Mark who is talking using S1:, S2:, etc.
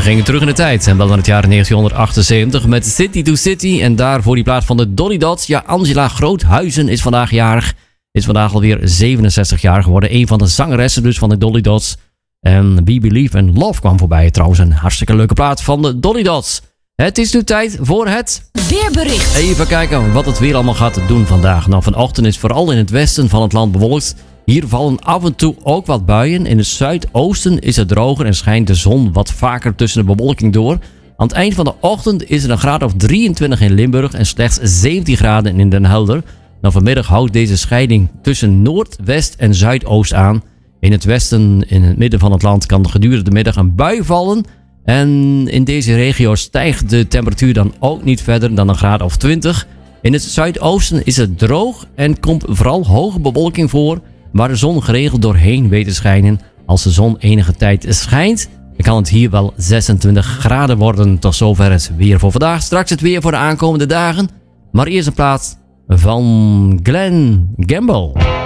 S1: gingen terug in de tijd en wel naar het jaar 1978 met City to City. En daarvoor die plaat van de Dolly Dots. Ja, Angela Groothuizen is vandaag jarig. Is vandaag alweer 67 jaar geworden. Een van de zangeressen dus van de Dolly Dots. En We Believe in Love kwam voorbij. Trouwens een hartstikke leuke plaat van de Dolly Dots. Het is nu tijd voor het
S2: weerbericht.
S1: Even kijken wat het weer allemaal gaat doen vandaag. Nou, vanochtend is vooral in het westen van het land bewolkt. Hier vallen af en toe ook wat buien. In het zuidoosten is het droger en schijnt de zon wat vaker tussen de bewolking door. Aan het eind van de ochtend is er een graad of 23 in Limburg en slechts 17 graden in Den Helder. Nou, vanmiddag houdt deze scheiding tussen noord, west en zuidoost aan. In het westen, in het midden van het land, kan gedurende de middag een bui vallen. En in deze regio stijgt de temperatuur dan ook niet verder dan een graad of 20. In het zuidoosten is het droog en komt vooral hoge bewolking voor, waar de zon geregeld doorheen weet te schijnen. Als de zon enige tijd schijnt, dan kan het hier wel 26 graden worden. Tot zover het weer voor vandaag. Straks het weer voor de aankomende dagen. Maar eerst een plaat van Glenn Gamble.